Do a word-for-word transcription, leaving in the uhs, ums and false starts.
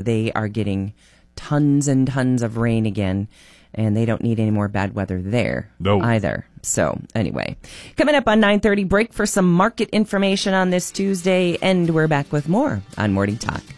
they are getting tons and tons of rain again, and they don't need any more bad weather there no. either. So anyway, coming up on nine thirty, break for some market information on this Tuesday, and we're back with more on Morning Talk.